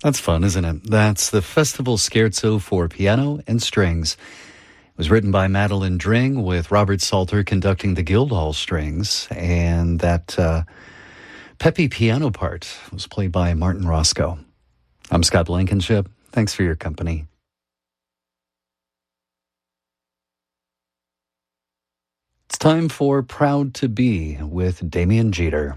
That's fun, isn't it? That's the Festival Scherzo for piano and strings. It was written by Madeline Dring with Robert Salter conducting the Guildhall strings, and that peppy piano part was played by Martin Roscoe. I'm Scott Blankenship. Thanks for your company. It's time for Proud to Be with Damian Jeter.